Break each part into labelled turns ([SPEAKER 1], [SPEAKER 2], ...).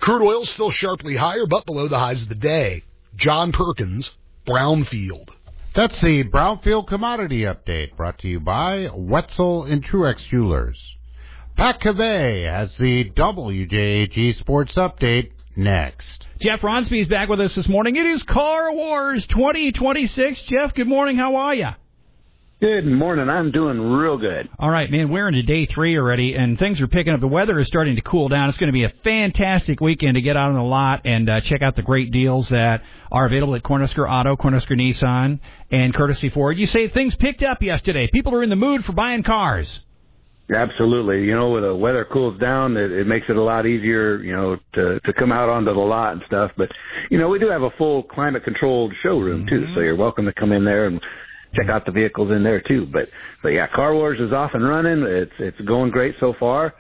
[SPEAKER 1] Crude oil still sharply higher, but below the highs of the day. John Perkins, Brownfield.
[SPEAKER 2] That's the Brownfield Commodity Update, brought to you by Wetzel and Truex Jewelers. Pat Cavey has the WJAG Sports Update next.
[SPEAKER 3] Jeff Ronsby is back with us this morning. It is Car Wars 2026. Jeff, good morning. How are you?
[SPEAKER 4] Good morning. I'm doing real good.
[SPEAKER 3] All right, man. We're into day 3 already, and things are picking up. The weather is starting to cool down. It's going to be a fantastic weekend to get out on the lot and check out the great deals that are available at Cornhusker Auto, Cornhusker Nissan, and Courtesy Ford. You say things picked up yesterday. People are in the mood for buying cars.
[SPEAKER 4] Absolutely. You know, when the weather cools down, it makes it a lot easier, you know, to come out onto the lot and stuff. But, you know, we do have a full climate-controlled showroom, too, so you're welcome to come in there and check out the vehicles in there too. But yeah, Car Wars is off and running. It's going great so far.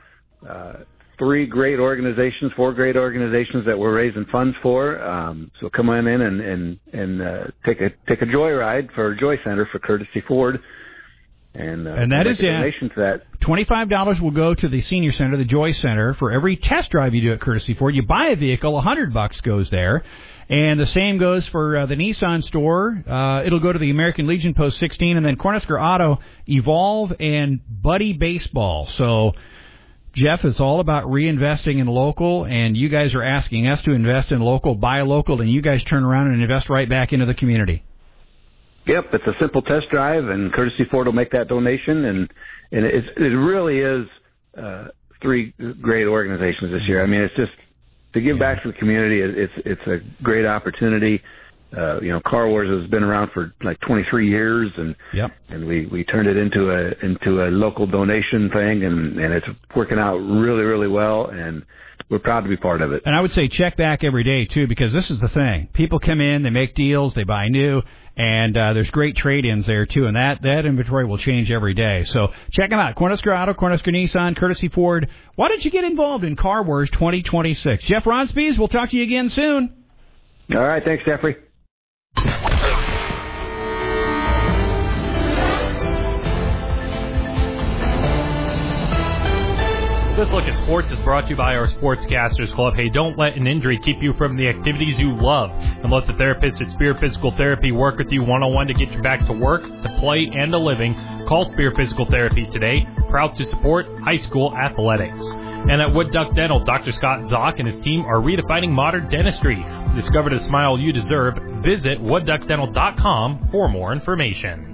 [SPEAKER 4] 4 great organizations that we're raising funds for. So come on in and take a joyride for Joy Center for Courtesy Ford. And
[SPEAKER 3] that is
[SPEAKER 4] donation to that.
[SPEAKER 3] $25 will go to the Senior Center, the Joy Center, for every test drive you do at Courtesy Ford. You buy a vehicle, $100 goes there. And the same goes for the Nissan store. It'll go to the American Legion Post 16, and then Cornhusker Auto, Evolve, and Buddy Baseball. So, Jeff, it's all about reinvesting in local, and you guys are asking us to invest in local, buy local, and you guys turn around and invest right back into the community.
[SPEAKER 4] Yep, it's a simple test drive, and Courtesy Ford will make that donation, and it really is 3 great organizations this year. I mean, it's just to give back to the community. It's a great opportunity. You know, Car Wars has been around for like 23 years, and we turned it into a local donation thing, and it's working out really, really well, and we're proud to be part of it.
[SPEAKER 3] And I would say check back every day, too, because this is the thing. People come in, they make deals, they buy new, and there's great trade-ins there, too, and that inventory will change every day. So check them out. Cornhusker Auto, Cornhusker Nissan, Courtesy Ford. Why don't you get involved in Car Wars 2026? Jeff Ronsby, we'll talk to you again soon.
[SPEAKER 4] All right. Thanks, Jeffrey.
[SPEAKER 5] This Look at Sports is brought to you by our Sportscasters Club. Hey, don't let an injury keep you from the activities you love, and let the therapists at Spear Physical Therapy work with you one-on-one to get you back to work, to play, and to living. Call Spear Physical Therapy today. Proud to support high school athletics. And at Wood Duck Dental, Dr. Scott Zock and his team are redefining modern dentistry. Discover the smile you deserve. Visit woodduckdental.com for more information.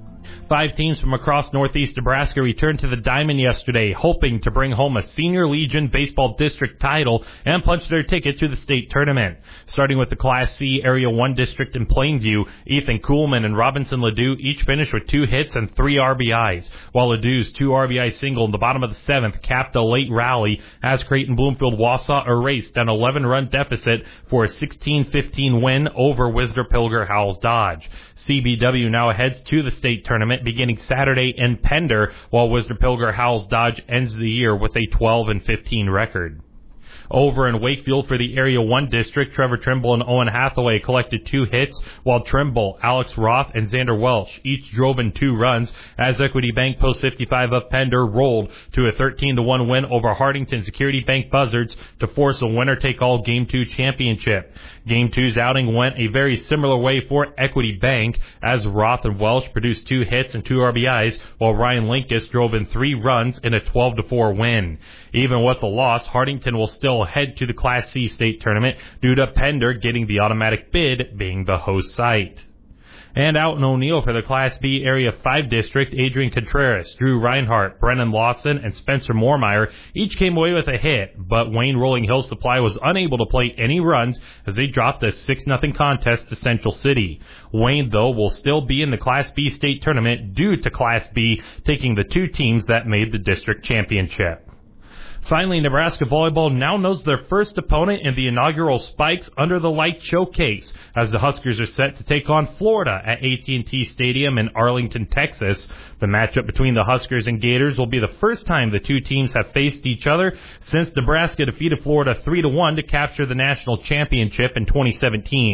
[SPEAKER 5] 5 teams from across northeast Nebraska returned to the Diamond yesterday, hoping to bring home a Senior Legion Baseball District title and punch their ticket to the state tournament. Starting with the Class C Area 1 District in Plainview, Ethan Kuhlman and Robinson Ledoux each finished with 2 hits and 3 RBIs, while Ledoux's 2 RBI single in the bottom of the 7th capped a late rally as Creighton Bloomfield Wausau erased an 11-run deficit for a 16-15 win over Wisner Pilger Howells Dodge. CBW now heads to the state tournament beginning Saturday in Pender, while Wisner Pilger Howells Dodge ends the year with a 12-15 record. Over in Wakefield for the Area 1 District, Trevor Trimble and Owen Hathaway collected 2 hits, while Trimble, Alex Roth, and Xander Welch each drove in 2 runs as Equity Bank Post 55 of Pender rolled to a 13-1 win over Hardington Security Bank Buzzards to force a winner-take-all Game 2 championship. Game 2's outing went a very similar way for Equity Bank as Roth and Welch produced 2 hits and 2 RBIs, while Ryan Linkus drove in 3 runs in a 12-4 win. Even with the loss, Hardington will still head to the Class C state tournament due to Pender getting the automatic bid, being the host site. And out in O'Neill for the Class B Area 5 District, Adrian Contreras, Drew Reinhardt, Brennan Lawson, and Spencer Moormeyer each came away with a hit, but Wayne Rolling Hills Supply was unable to play any runs as they dropped a 6-0 contest to Central City. Wayne, though, will still be in the Class B state tournament due to Class B taking the 2 teams that made the district championship. Finally, Nebraska volleyball now knows their first opponent in the inaugural Spikes Under the Light Showcase, as the Huskers are set to take on Florida at AT&T Stadium in Arlington, Texas. The matchup between the Huskers and Gators will be the first time the 2 teams have faced each other since Nebraska defeated Florida 3-1 to capture the national championship in 2017.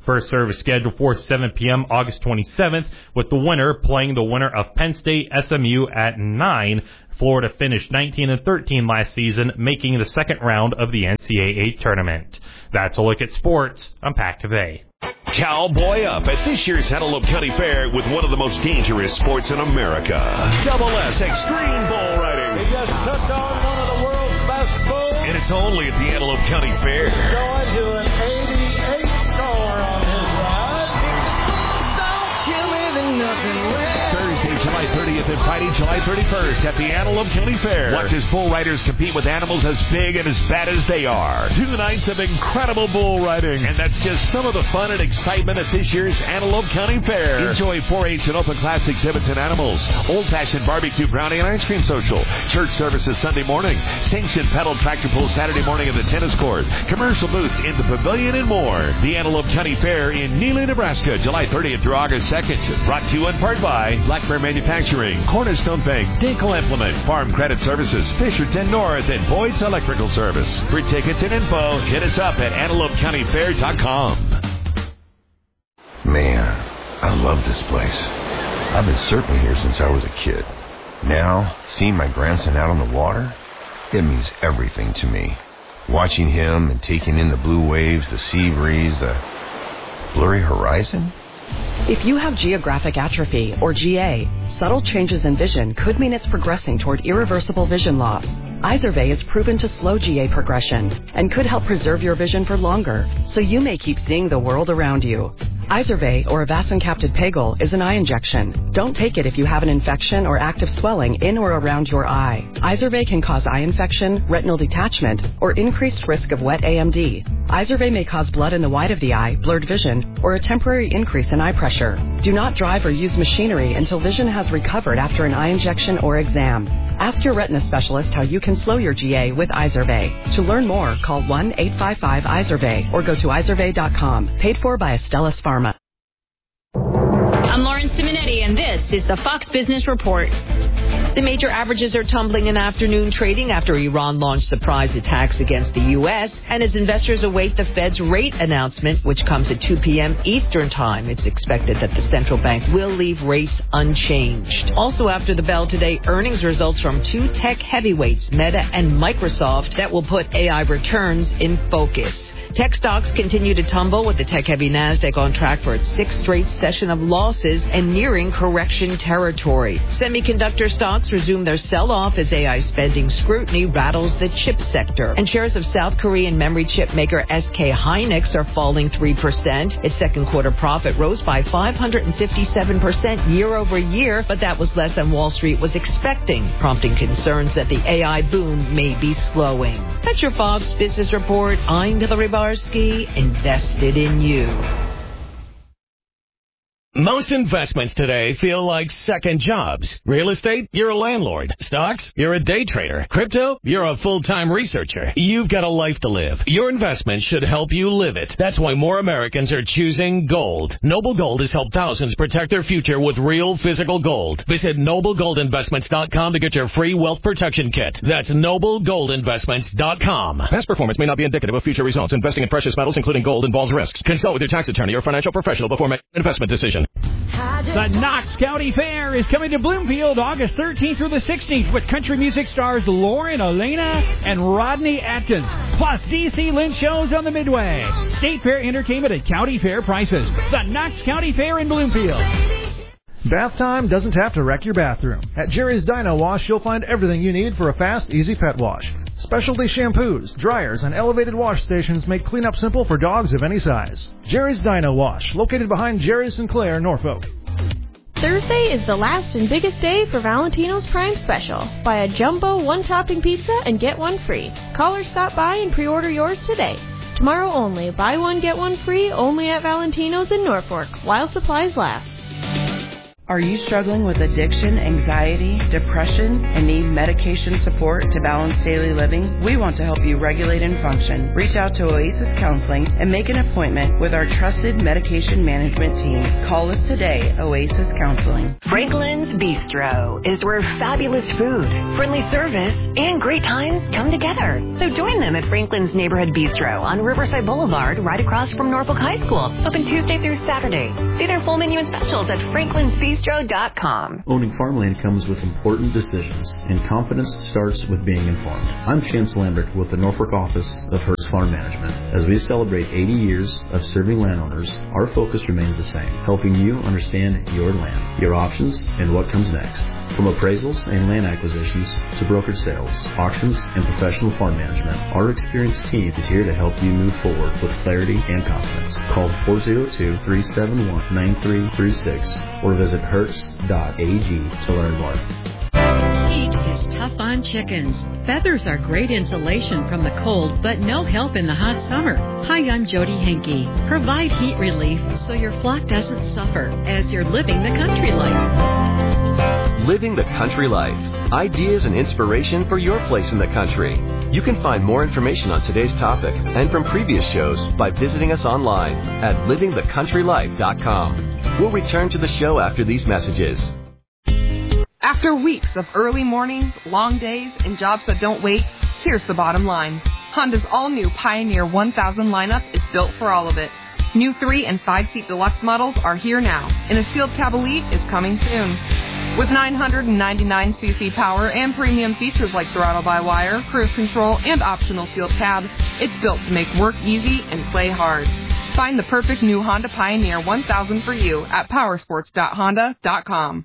[SPEAKER 5] First serve is scheduled for 7 p.m. August 27th, with the winner playing the winner of Penn State SMU at 9. Florida finished 19-13 last season, making the second round of the NCAA tournament. That's a look at sports. I'm Pat Cavey.
[SPEAKER 6] Cowboy up at this year's Antelope County Fair with one of the most dangerous sports in America. Double S Extreme Bull Riding.
[SPEAKER 7] He just took on one of the world's best bulls.
[SPEAKER 6] And it's only at the Antelope County Fair.
[SPEAKER 7] Going to an 88 score on his ride. Don't give me the nothing way.
[SPEAKER 6] Thursday, July 30th and Friday, July 31st at the Antelope County Fair. Watch as bull riders compete with animals as big and as bad as they are. 2 nights of incredible bull riding. And that's just some of the fun and excitement at this year's Antelope County Fair. Enjoy 4-H and open class exhibits and animals. Old-fashioned barbecue, brownie, and ice cream social. Church services Sunday morning. Sanctioned pedal tractor pull Saturday morning at the tennis court. Commercial booths in the pavilion and more. The Antelope County Fair in Neely, Nebraska, July 30th through August 2nd. Brought to you in part by Black Bear Manufacturing, Cornerstone Bank, Dinkel Implement, Farm Credit Services, Fisherton North, and Boyd's Electrical Service. For tickets and info, hit us up at AntelopeCountyFair.com.
[SPEAKER 8] Man, I love this place. I've been surfing here since I was a kid. Now, seeing my grandson out on the water, it means everything to me. Watching him and taking in the blue waves, the sea breeze, the blurry horizon.
[SPEAKER 9] If you have geographic atrophy, or GA, subtle changes in vision could mean it's progressing toward irreversible vision loss. Izervay is proven to slow GA progression and could help preserve your vision for longer, so you may keep seeing the world around you. Izervay, or avacincaptad pegol, is an eye injection. Don't take it if you have an infection or active swelling in or around your eye. Izervay can cause eye infection, retinal detachment, or increased risk of wet AMD. Izervay may cause blood in the white of the eye, blurred vision, or a temporary increase in eye pressure. Do not drive or use machinery until vision has recovered after an eye injection or exam. Ask your retina specialist how you can slow your GA with Izervay. To learn more, call 1-855-IZERVAY or go to izervay.com. Paid for by Astellas Pharma.
[SPEAKER 10] I'm Lauren Simonetti, and this is the Fox Business Report.
[SPEAKER 11] The major averages are tumbling in afternoon trading after Iran launched surprise attacks against the U.S. and as investors await the Fed's rate announcement, which comes at 2 p.m. Eastern Time. It's expected that the central bank will leave rates unchanged. Also after the bell today, earnings results from 2 tech heavyweights, Meta and Microsoft, that will put AI returns in focus. Tech stocks continue to tumble, with the tech-heavy Nasdaq on track for its 6th straight session of losses and nearing correction territory. Semiconductor stocks resume their sell-off as AI spending scrutiny rattles the chip sector. And shares of South Korean memory chip maker SK Hynix are falling 3%. Its second quarter profit rose by 557% year over year, but that was less than Wall Street was expecting, prompting concerns that the AI boom may be slowing. That's your Fox Business Report. I'm Hillary Barsky, invested in you.
[SPEAKER 12] Most investments today feel like second jobs. Real estate, you're a landlord. Stocks, you're a day trader. Crypto, you're a full-time researcher. You've got a life to live. Your investment should help you live it. That's why more Americans are choosing gold. Noble Gold has helped thousands protect their future with real physical gold. Visit NobleGoldInvestments.com to get your free wealth protection kit. That's NobleGoldInvestments.com. Past performance may not be indicative of future results. Investing in precious metals, including gold, involves risks. Consult with your tax attorney or financial professional before making an investment decision.
[SPEAKER 3] The Knox County Fair is coming to Bloomfield August 13th through the 16th with country music stars Lauren Elena and Rodney Atkins, plus DC Lynch shows on the Midway. State Fair entertainment at county fair prices. The Knox County Fair in Bloomfield.
[SPEAKER 13] Bath time doesn't have to wreck your bathroom. At Jerry's Dino Wash, you'll find everything you need for a fast, easy pet wash. Specialty shampoos, dryers, and elevated wash stations make cleanup simple for dogs of any size. Jerry's Dino Wash, located behind Jerry Sinclair, Norfolk.
[SPEAKER 14] Thursday is the last and biggest day for Valentino's Prime Special. Buy a jumbo one-topping pizza and get one free. Call or stop by and pre-order yours today. Tomorrow only, buy one, get one free, only at Valentino's in Norfolk, while supplies last.
[SPEAKER 15] Are you struggling with addiction, anxiety, depression, and need medication support to balance daily living? We want to help you regulate and function. Reach out to Oasis Counseling and make an appointment with our trusted medication management team. Call us today, Oasis Counseling.
[SPEAKER 16] Franklin's Bistro is where fabulous food, friendly service, and great times come together. So join them at Franklin's Neighborhood Bistro on Riverside Boulevard, right across from Norfolk High School. Open Tuesday through Saturday. See their full menu and specials at franklinsbistro.com.
[SPEAKER 17] Owning farmland comes with important decisions, and confidence starts with being informed. I'm Chance Lambert with the Norfolk office of Hertz Farm Management. As we celebrate 80 years of serving landowners, our focus remains the same, helping you understand your land, your options, and what comes next. From appraisals and land acquisitions to brokered sales, auctions, and professional farm management, our experienced team is here to help you move forward with clarity and confidence. Call 402-371-9336 or visit hertz.ag to learn more.
[SPEAKER 18] Heat is tough on chickens. Feathers are great insulation from the cold, but no help in the hot summer. Hi, I'm Jody Henke. Provide heat relief so your flock doesn't suffer as you're living the country life.
[SPEAKER 19] Living the Country Life. Ideas and inspiration for your place in the country. You can find more information on today's topic and from previous shows by visiting us online at livingthecountrylife.com. We'll return to the show after these messages.
[SPEAKER 20] After weeks of early mornings, long days, and jobs that don't wait, here's the bottom line. Honda's all-new Pioneer 1000 lineup is built for all of it. New 3- and 5-seat deluxe models are here now, and a sealed cab elite is coming soon. With 999cc power and premium features like throttle-by-wire, cruise control, and optional sealed cab, it's built to make work easy and play hard. Find the perfect new Honda Pioneer 1000 for you at powersports.honda.com.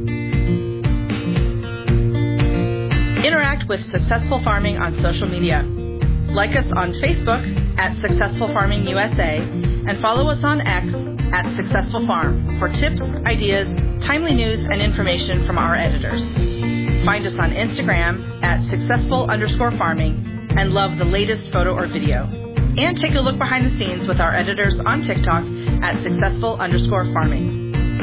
[SPEAKER 21] Interact with Successful Farming on social media. Like us on Facebook at Successful Farming USA and follow us on X at Successful Farm for tips, ideas, timely news, and information from our editors. Find us on Instagram at successful_farming and love the latest photo or video. And take a look behind the scenes with our editors on TikTok at successful_farming.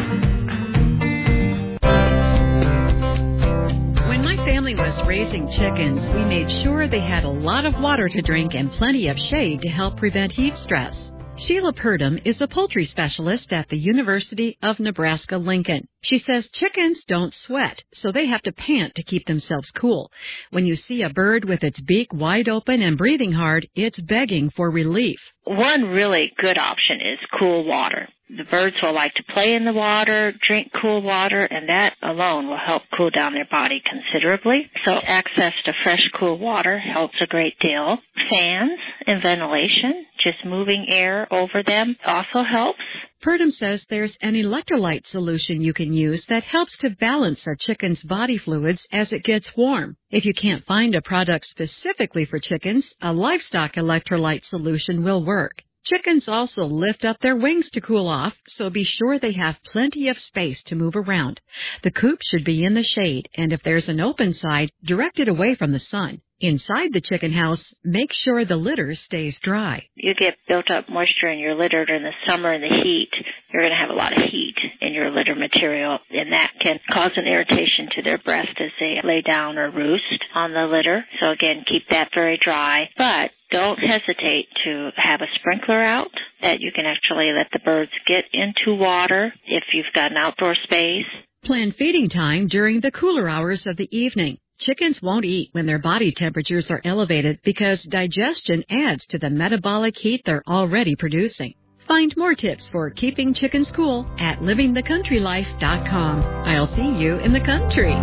[SPEAKER 18] When my family was raising chickens, we made sure they had a lot of water to drink and plenty of shade to help prevent heat stress. Sheila Purdom is a poultry specialist at the University of Nebraska-Lincoln. She says chickens don't sweat, so they have to pant to keep themselves cool. When you see a bird with its beak wide open and breathing hard, it's begging for relief.
[SPEAKER 22] One really good option is cool water. The birds will like to play in the water, drink cool water, and that alone will help cool down their body considerably. So access to fresh, cool water helps a great deal. Fans and ventilation, just moving air over them, also helps.
[SPEAKER 18] Purdom says there's an electrolyte solution you can use that helps to balance a chicken's body fluids as it gets warm. If you can't find a product specifically for chickens, a livestock electrolyte solution will work. Chickens also lift up their wings to cool off, so be sure they have plenty of space to move around. The coop should be in the shade, and if there's an open side, direct it away from the sun. Inside the chicken house, make sure the litter stays dry.
[SPEAKER 22] You get built up moisture in your litter during the summer and the heat. You're going to have a lot of heat in your litter material, and that can cause an irritation to their breast as they lay down or roost on the litter. So again, keep that very dry. But don't hesitate to have a sprinkler out that you can actually let the birds get into water if you've got an outdoor space.
[SPEAKER 18] Plan feeding time during the cooler hours of the evening. Chickens won't eat when their body temperatures are elevated because digestion adds to the metabolic heat they're already producing. Find more tips for keeping chickens cool at livingthecountrylife.com. I'll see you in the country.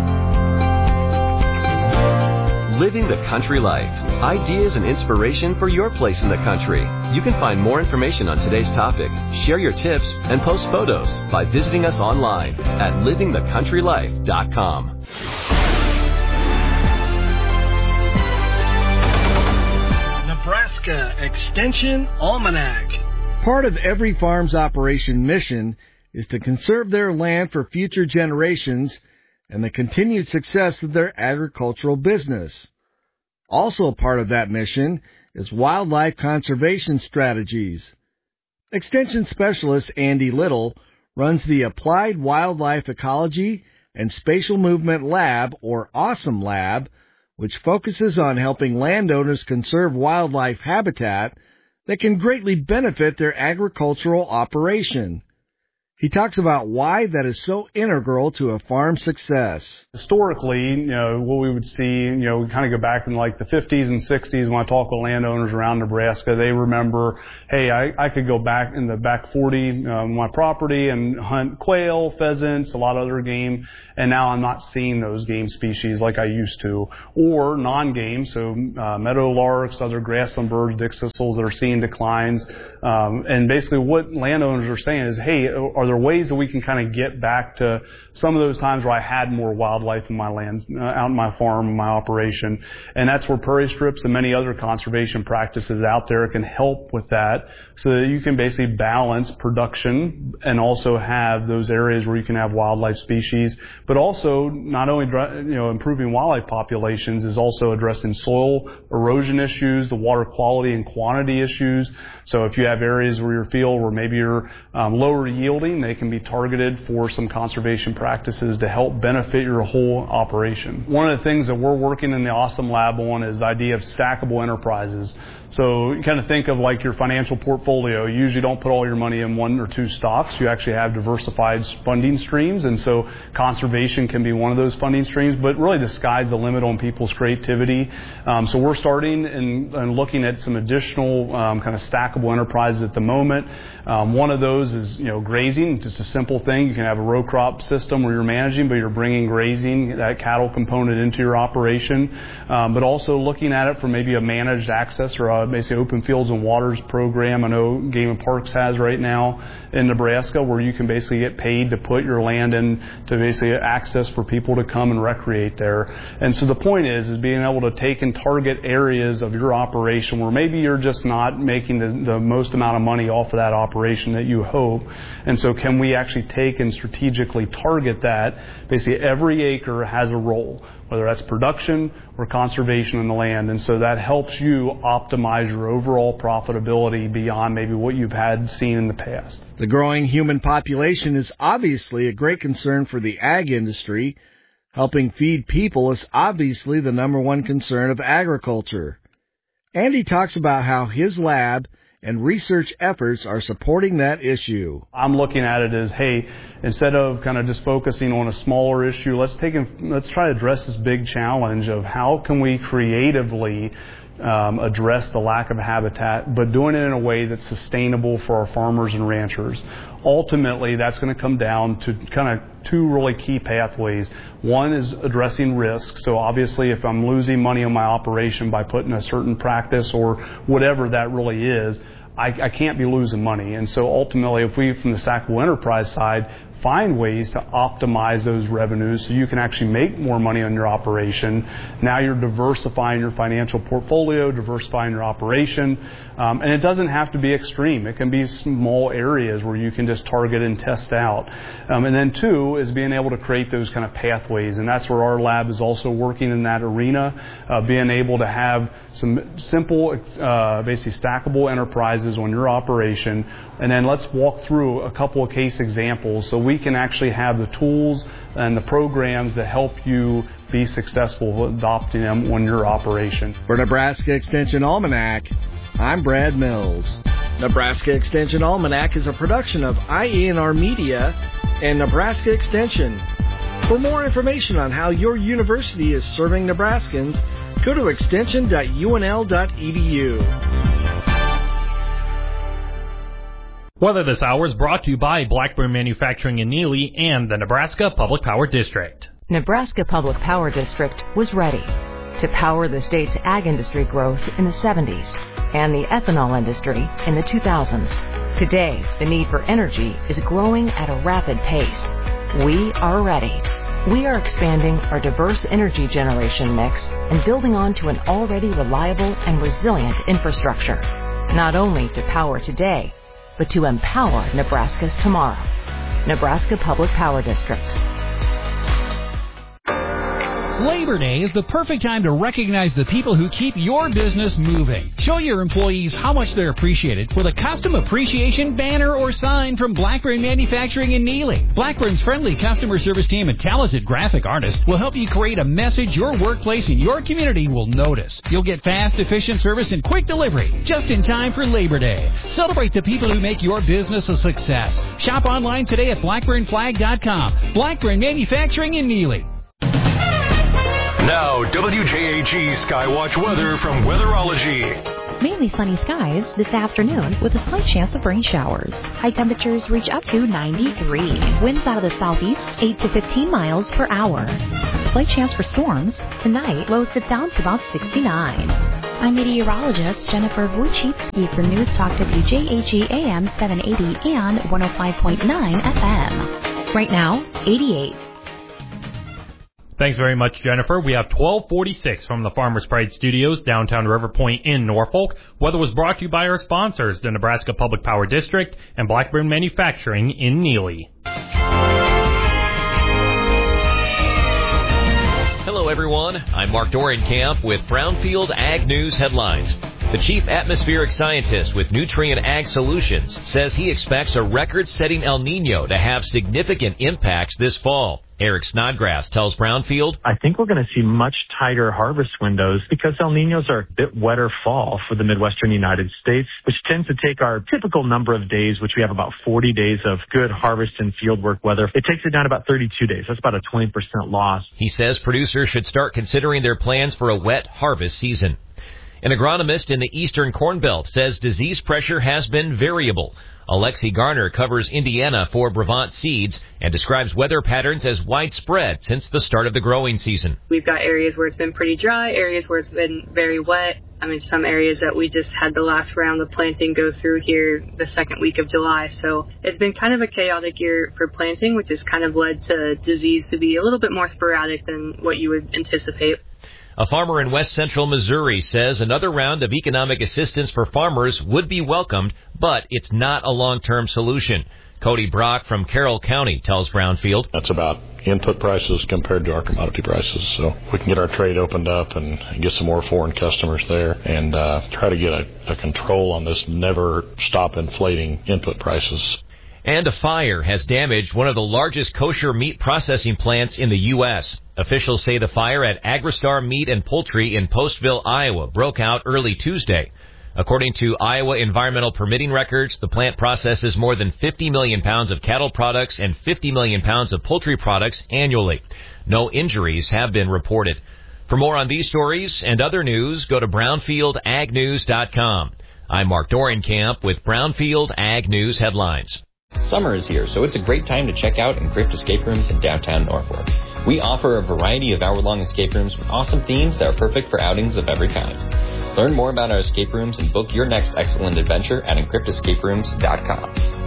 [SPEAKER 19] Living the Country Life. Ideas and inspiration for your place in the country. You can find more information on today's topic, share your tips, and post photos by visiting us online at livingthecountrylife.com.
[SPEAKER 23] Nebraska Extension Almanac.
[SPEAKER 24] Part of every farm's operation mission is to conserve their land for future generations and the continued success of their agricultural business. Also part of that mission is wildlife conservation strategies. Extension Specialist Andy Little runs the Applied Wildlife Ecology and Spatial Movement Lab, or AWESOME Lab, which focuses on helping landowners conserve wildlife habitat that can greatly benefit their agricultural operation. He talks about why that is so integral to a farm's success.
[SPEAKER 1] Historically, what we would see, we kind of go back in like the 50s and 60s when I talk with landowners around Nebraska, they remember, hey, I could go back in the back 40 on my property and hunt quail, pheasants, a lot of other game, and now I'm not seeing those game species like I used to. Or non-game, so meadow larks, other grassland birds, dick thistles that are seeing declines. And basically what landowners are saying is, hey, are there ways that we can kind of get back to some of those times where I had more wildlife in my land, out in my farm, my operation? And that's where prairie strips and many other conservation practices out there can help with that, so that you can basically balance production and also have those areas where you can have wildlife species. But also, not only improving wildlife populations is also addressing soil erosion issues, the water quality and quantity issues. So if you have areas where your field where maybe you're lower yielding, they can be targeted for some conservation practices to help benefit your whole operation. One of the things that we're working in the AWESOME Lab on is the idea of stackable enterprises. So you kind of think of like your financial portfolio. You usually don't put all your money in one or two stocks. You actually have diversified funding streams, and so conservation can be one of those funding streams, but really the sky's the limit on people's creativity. So we're starting and looking at some additional kind of stackable enterprises at the moment. One of those is, grazing, just a simple thing. You can have a row crop system where you're managing, but you're bringing grazing, that cattle component, into your operation. But also looking at it from maybe a managed access or basically open fields and waters program. I know Game and Parks has right now in Nebraska, where you can basically get paid to put your land in to basically access for people to come and recreate there. And so the point is being able to take and target areas of your operation where maybe you're just not making the most amount of money off of that operation that you hope. And so can we actually take and strategically target that? Basically every acre has a role, whether that's production or conservation in the land. And so that helps you optimize your overall profitability beyond maybe what you've had seen in the past.
[SPEAKER 24] The growing human population is obviously a great concern for the ag industry. Helping feed people is obviously the number one concern of agriculture. Andy talks about how his lab and research efforts are supporting that issue.
[SPEAKER 1] I'm looking at it as, hey, instead of kind of just focusing on a smaller issue, let's try to address this big challenge of how can we creatively address the lack of habitat, but doing it in a way that's sustainable for our farmers and ranchers. Ultimately, that's going to come down to kind of two really key pathways. One is addressing risk. So obviously, if I'm losing money on my operation by putting a certain practice or whatever that really is, I can't be losing money. And so ultimately, if we, from the stackable enterprise side, find ways to optimize those revenues so you can actually make more money on your operation. Now you're diversifying your financial portfolio, diversifying your operation, and it doesn't have to be extreme. It can be small areas where you can just target and test out. And then two is being able to create those kind of pathways, and that's where our lab is also working in that arena, being able to have some simple, basically stackable enterprises on your operation. And then let's walk through a couple of case examples so we can actually have the tools and the programs that help you be successful with adopting them on your operation.
[SPEAKER 24] For Nebraska Extension Almanac, I'm Brad Mills. Nebraska Extension Almanac is a production of IENR Media and Nebraska Extension. For more information on how your university is serving Nebraskans, go to extension.unl.edu.
[SPEAKER 2] Weather this hour is brought to you by Blackburn Manufacturing in Neely and the Nebraska Public Power District.
[SPEAKER 4] Nebraska Public Power District was ready to power the state's ag industry growth in the 70s and the ethanol industry in the 2000s. Today, the need for energy is growing at a rapid pace. We are ready. We are expanding our diverse energy generation mix and building on to an already reliable and resilient infrastructure, not only to power today, but to empower Nebraska's tomorrow. Nebraska Public Power District.
[SPEAKER 3] Labor Day is the perfect time to recognize the people who keep your business moving. Show your employees how much they're appreciated with a custom appreciation banner or sign from Blackburn Manufacturing in Neely. Blackburn's friendly customer service team and talented graphic artists will help you create a message your workplace and your community will notice. You'll get fast, efficient service and quick delivery just in time for Labor Day. Celebrate the people who make your business a success. Shop online today at blackburnflag.com. Blackburn Manufacturing in Neely.
[SPEAKER 5] Now, WJAG Skywatch weather from Weatherology.
[SPEAKER 6] Mainly sunny skies this afternoon with a slight chance of rain showers. High temperatures reach up to 93. Winds out of the southeast 8 to 15 miles per hour. Slight chance for storms. Tonight, lows sit down to about 69. I'm meteorologist Jennifer Wojcicki for News Talk WJAG AM 780 and 105.9 FM. Right now, 88.
[SPEAKER 2] Thanks very much, Jennifer. We have 1246 from the Farmers Pride Studios, downtown River Point in Norfolk. Weather was brought to you by our sponsors, the Nebraska Public Power District and Blackburn Manufacturing in Neely.
[SPEAKER 7] Hello, everyone. I'm Mark Dorenkamp with Brownfield Ag News headlines. The chief atmospheric scientist with Nutrient Ag Solutions says he expects a record-setting El Nino to have significant impacts this fall. Eric Snodgrass tells Brownfield,
[SPEAKER 8] I think we're going to see much tighter harvest windows because El Ninos are a bit wetter fall for the Midwestern United States, which tends to take our typical number of days, which we have about 40 days of good harvest and fieldwork weather. It takes it down about 32 days. That's about a 20% loss.
[SPEAKER 7] He says producers should start considering their plans for a wet harvest season. An agronomist in the Eastern Corn Belt says disease pressure has been variable. Alexi Garner covers Indiana for Brevant Seeds and describes weather patterns as widespread since the start of the growing season.
[SPEAKER 25] We've got areas where it's been pretty dry, areas where it's been very wet. Some areas that we just had the last round of planting go through here the second week of July. So it's been kind of a chaotic year for planting, which has kind of led to disease to be a little bit more sporadic than what you would anticipate.
[SPEAKER 7] A farmer in west central Missouri says another round of economic assistance for farmers would be welcomed, but it's not a long-term solution. Cody Brock from Carroll County tells Brownfield.
[SPEAKER 26] That's about input prices compared to our commodity prices. So we can get our trade opened up and get some more foreign customers there and try to get a control on this never stop inflating input prices.
[SPEAKER 7] And a fire has damaged one of the largest kosher meat processing plants in the U.S. Officials say the fire at Agristar Meat and Poultry in Postville, Iowa, broke out early Tuesday. According to Iowa environmental permitting records, the plant processes more than 50 million pounds of cattle products and 50 million pounds of poultry products annually. No injuries have been reported. For more on these stories and other news, go to brownfieldagnews.com. I'm Mark Dorenkamp with Brownfield Ag News headlines.
[SPEAKER 27] Summer is here, so it's a great time to check out Encrypt Escape Rooms in downtown Norfolk. We offer a variety of hour-long escape rooms with awesome themes that are perfect for outings of every kind. Learn more about our escape rooms and book your next excellent adventure at encryptescaperooms.com.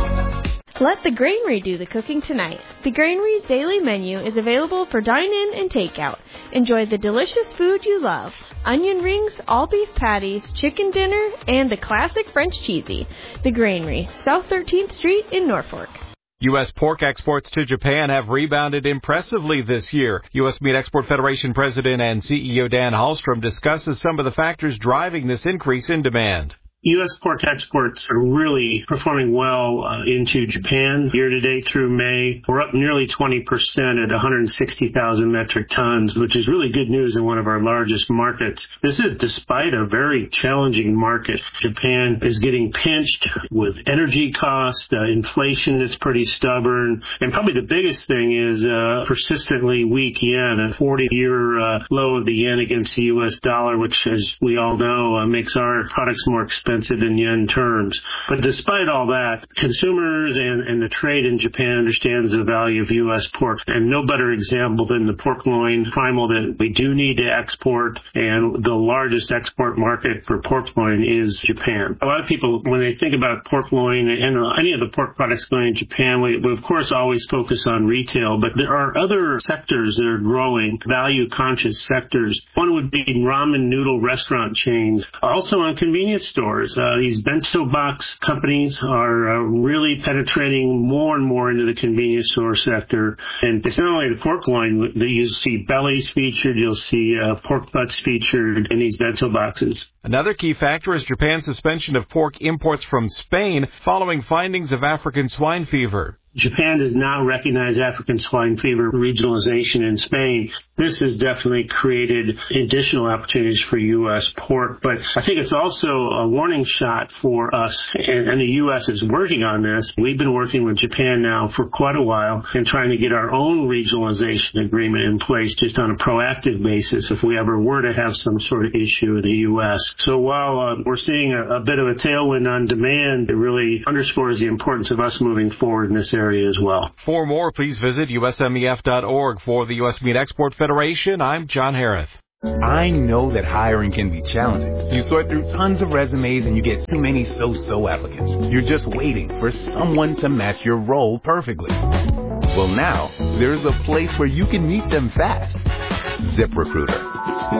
[SPEAKER 14] Let the Granary do the cooking tonight. The Granary's daily menu is available for dine-in and takeout. Enjoy the delicious food you love. Onion rings, all beef patties, chicken dinner, and the classic French cheesy. The Granary, South 13th Street in Norfolk.
[SPEAKER 28] U.S. pork exports to Japan have rebounded impressively this year. U.S. Meat Export Federation President and CEO Dan Hallstrom discusses some of the factors driving this increase in demand.
[SPEAKER 29] U.S. pork exports are really performing well into Japan. Year-to-date through May, we're up nearly 20% at 160,000 metric tons, which is really good news in one of our largest markets. This is despite a very challenging market. Japan is getting pinched with energy costs, inflation that's pretty stubborn, and probably the biggest thing is persistently weak yen, a 40-year low of the yen against the U.S. dollar, which, as we all know, makes our products more expensive in yen terms. But despite all that, consumers and the trade in Japan understands the value of U.S. pork. And no better example than the pork loin primal that we do need to export. And the largest export market for pork loin is Japan. A lot of people, when they think about pork loin and any of the pork products going to Japan, we of course always focus on retail. But there are other sectors that are growing, value-conscious sectors. One would be ramen noodle restaurant chains, also on convenience stores. stores. These bento box companies are really penetrating more and more into the convenience store sector. And it's not only the pork loin that you see bellies featured, you'll see pork butts featured in these bento boxes.
[SPEAKER 28] Another key factor is Japan's suspension of pork imports from Spain following findings of African swine fever.
[SPEAKER 29] Japan does not recognize African swine fever regionalization in Spain. This has definitely created additional opportunities for U.S. pork, but I think it's also a warning shot for us, and the U.S. is working on this. We've been working with Japan now for quite a while and trying to get our own regionalization agreement in place just on a proactive basis if we ever were to have some sort of issue in the U.S. So while we're seeing a bit of a tailwind on demand, it really underscores the importance of us moving forward in this area as well.
[SPEAKER 28] For more, please visit usmef.org. For the U.S. Meat Export Federation, I'm John Harris.
[SPEAKER 9] I know that hiring can be challenging. You sort through tons of resumes and you get too many so-so applicants. You're just waiting for someone to match your role perfectly. Well, now, there's a place where you can meet them fast. ZipRecruiter.